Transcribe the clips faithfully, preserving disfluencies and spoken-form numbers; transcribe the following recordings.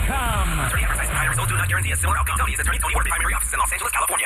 com. Attorney advertising higher results do not guarantee a similar outcome. W W's attorney Tony Ward, primary office in Los Angeles, California.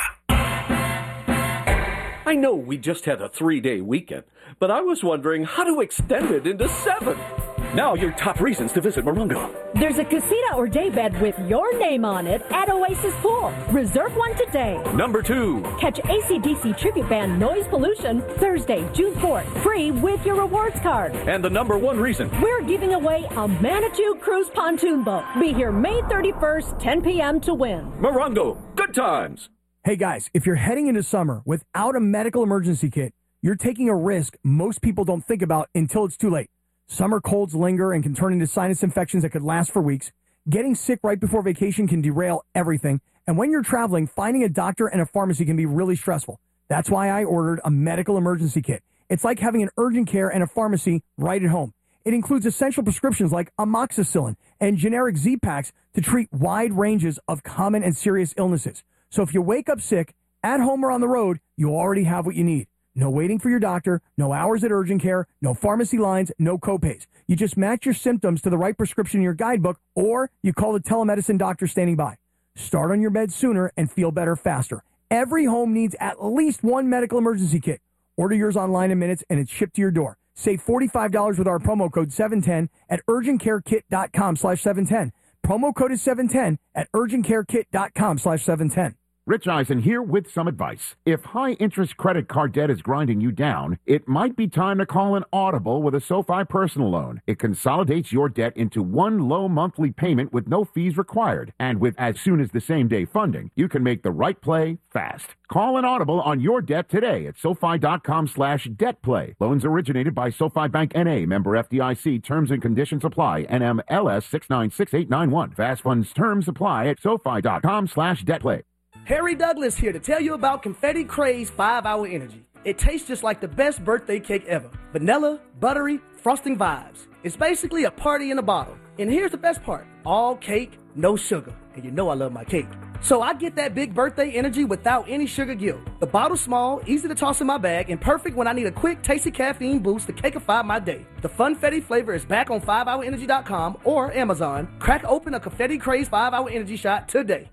I know we just had a three-day weekend, but I was wondering how to extend it into seven. Now your top reasons to visit Morongo. There's a casita or daybed with your name on it at Oasis Pool. Reserve one today. Number two. Catch A C D C tribute band Noise Pollution Thursday, June fourth, free with your rewards card. And the number one reason. We're giving away a Manitou Cruise pontoon boat. Be here May thirty-first, ten p.m. to win. Morongo, good times. Hey guys, if you're heading into summer without a medical emergency kit, you're taking a risk most people don't think about until it's too late. Summer colds linger and can turn into sinus infections that could last for weeks. Getting sick right before vacation can derail everything. And when you're traveling, finding a doctor and a pharmacy can be really stressful. That's why I ordered a medical emergency kit. It's like having an urgent care and a pharmacy right at home. It includes essential prescriptions like amoxicillin and generic Z-Paks to treat wide ranges of common and serious illnesses. So if you wake up sick, at home or on the road, you already have what you need. No waiting for your doctor, no hours at urgent care, no pharmacy lines, no copays. You just match your symptoms to the right prescription in your guidebook, or you call the telemedicine doctor standing by. Start on your bed sooner and feel better faster. Every home needs at least one medical emergency kit. Order yours online in minutes and it's shipped to your door. Save forty-five dollars with our promo code seven ten at urgentcarekit.com slash 710. Promo code is seven ten at urgentcarekit.com slash 710. Rich Eisen here with some advice. If high-interest credit card debt is grinding you down, it might be time to call an Audible with a SoFi personal loan. It consolidates your debt into one low monthly payment with no fees required. And with as soon as the same-day funding, you can make the right play fast. Call an Audible on your debt today at SoFi.com slash debt play. Loans originated by SoFi Bank N A, member F D I C. Terms and conditions apply. N M L S six nine six eight nine one. Fast funds terms apply at SoFi.com slash debt play. Harry Douglas here to tell you about Confetti Craze five hour Energy. It tastes just like the best birthday cake ever. Vanilla, buttery, frosting vibes. It's basically a party in a bottle. And here's the best part. All cake, no sugar. And you know I love my cake. So I get that big birthday energy without any sugar guilt. The bottle's small, easy to toss in my bag, and perfect when I need a quick, tasty caffeine boost to cakeify my day. The Funfetti flavor is back on five hour energy dot com or Amazon. Crack open a Confetti Craze five hour Energy shot today.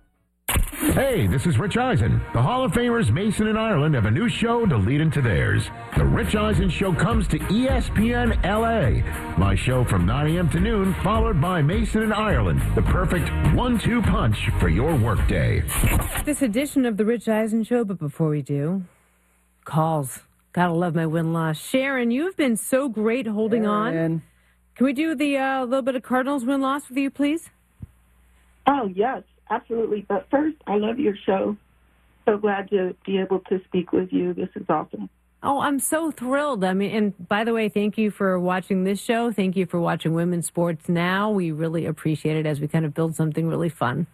Hey, this is Rich Eisen. The Hall of Famers Mason and Ireland have a new show to lead into theirs. The Rich Eisen Show comes to E S P N L A. My show from nine a.m. to noon, followed by Mason and Ireland, the perfect one two punch for your workday. This edition of the Rich Eisen Show, but before we do, calls. Gotta love my win-loss. Sharon, you've been so great holding Sharon. on. Can we do the uh, little bit of Cardinals win-loss with you, please? Oh, yes. Absolutely. But first, I love your show. So glad to be able to speak with you. This is awesome. Oh, I'm so thrilled. I mean, and by the way, thank you for watching this show. Thank you for watching Women's Sports Now. We really appreciate it as we kind of build something really fun.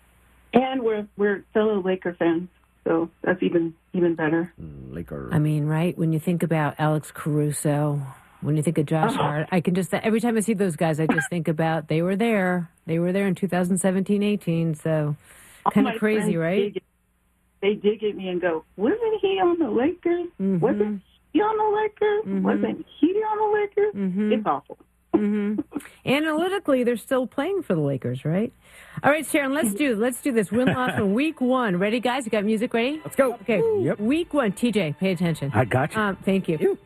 And we're we're fellow Laker fans, so that's even even better. Laker. I mean, right? When you think about Alex Caruso, when you think of Josh Uh-huh. Hart, I can just, every time I see those guys, I just think about they were there. They were there in two thousand seventeen eighteen, so kind of crazy, right? Dig they dig at me and go, wasn't he on the Lakers? Mm-hmm. Wasn't he on the Lakers? Mm-hmm. Wasn't he on the Lakers? Mm-hmm. It's awful. Mm-hmm. Analytically, they're still playing for the Lakers, right? All right, Sharon, let's do let's do this win-loss for week one. Ready, guys? You got music ready? Let's go. Okay. Yep. Week one. T J, pay attention. I got you. Um, thank you. you.